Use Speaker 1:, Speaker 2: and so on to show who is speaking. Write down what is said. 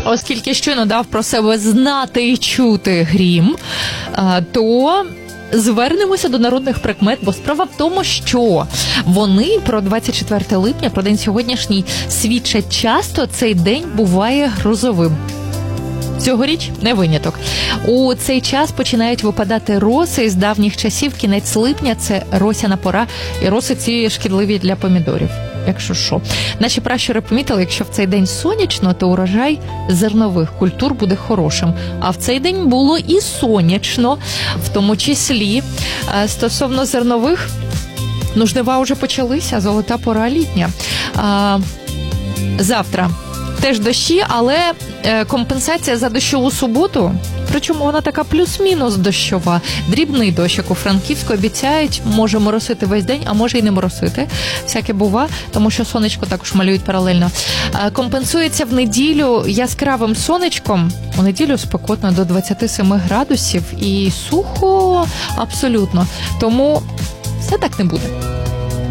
Speaker 1: Оскільки щойно дав про себе знати і чути грім, то звернемося до народних прикмет, бо справа в тому, що вони про 24 липня, про день сьогоднішній, свідчать часто, цей день буває грозовим. Цьогоріч не виняток. У цей час починають випадати роси. З давніх часів кінець липня – це росяна пора, і роси ці шкідливі для помідорів. Якщо що. Наші пращури помітили, якщо в цей день сонячно, то урожай зернових культур буде хорошим. А в цей день було і сонячно, в тому числі. Стосовно зернових, жнива вже почалися, золота пора літня. Завтра теж дощі, але компенсація за дощову суботу, причому вона така плюс-мінус дощова. Дрібний дощ, як у Франківську, обіцяють, може моросити весь день, а може і не моросити. Всяке бува, тому що сонечко також малюють паралельно. Компенсується в неділю яскравим сонечком. У неділю спекотно до 27 градусів і сухо абсолютно. Тому все так не буде.